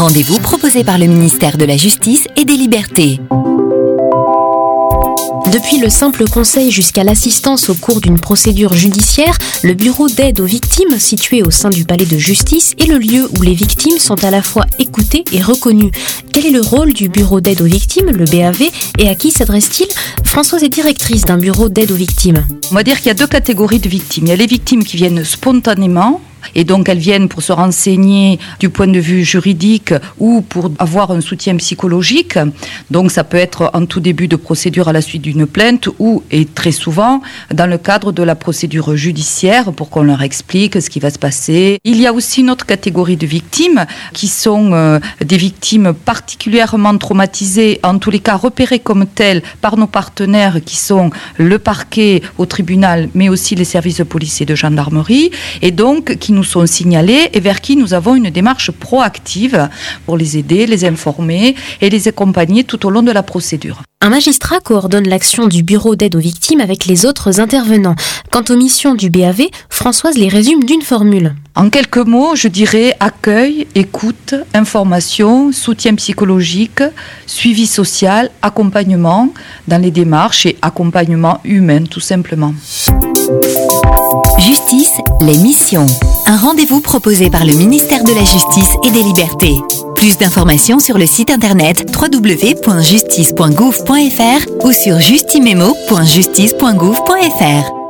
rendez-vous proposé par le ministère de la Justice et des Libertés. Depuis le simple conseil jusqu'à l'assistance au cours d'une procédure judiciaire, le bureau d'aide aux victimes, situé au sein du palais de justice, est le lieu où les victimes sont à la fois écoutées et reconnues. Quel est le rôle du bureau d'aide aux victimes, le BAV, et à qui s'adresse-t-il ? Françoise est directrice d'un bureau d'aide aux victimes. On va dire qu'il y a deux catégories de victimes. Il y a les victimes qui viennent spontanément, et donc elles viennent pour se renseigner du point de vue juridique ou pour avoir un soutien psychologique. Donc ça peut être en tout début de procédure à la suite d'une plainte ou, et très souvent, dans le cadre de la procédure judiciaire pour qu'on leur explique ce qui va se passer. Il y a aussi une autre catégorie de victimes qui sont des victimes particulièrement traumatisées, en tous les cas repérées comme telles par nos partenaires qui sont le parquet au tribunal, mais aussi les services de police et de gendarmerie, et donc qui nous sont signalés et vers qui nous avons une démarche proactive pour les aider, les informer et les accompagner tout au long de la procédure. Un magistrat coordonne l'action du bureau d'aide aux victimes avec les autres intervenants. Quant aux missions du BAV, Françoise les résume d'une formule. En quelques mots, je dirais accueil, écoute, information, soutien psychologique, suivi social, accompagnement dans les démarches et accompagnement humain tout simplement. Justice, les missions. Un rendez-vous proposé par le ministère de la Justice et des Libertés. Plus d'informations sur le site internet www.justice.gouv.fr ou sur justimemo.justice.gouv.fr.